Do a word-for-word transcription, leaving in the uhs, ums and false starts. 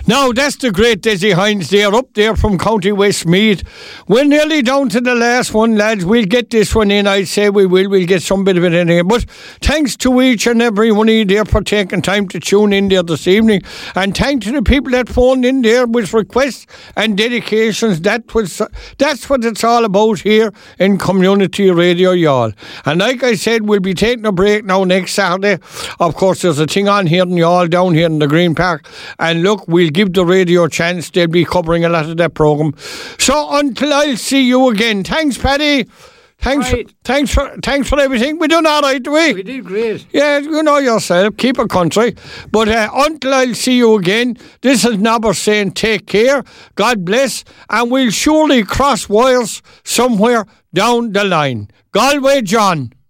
Now, that's the great Desi Hines there, up there from County Westmeath. We're nearly down to the last one, lads. We'll get this one in, I'd say we will. We'll get some bit of it in here. But thanks to each and every one of you there for taking time to tune in there this evening. And thanks to the people that phoned in there with requests and dedications. That was, that's what it's all about here in Community Radio, y'all. And like I said, we'll be taking a break now next Saturday. Of course, there's a thing on here in y'all down here in the Green Park. And look, we'll give the radio a chance. They'll be covering a lot of that programme. So until I'll see you again. Thanks, Paddy. Thanks, right. for, thanks for thanks for everything. We done all right, do we? We did great. Yeah, you know yourself. Keep it country. But uh, until I'll see you again, this is Nobber saying take care. God bless. And we'll surely cross wires somewhere down the line. Galway John.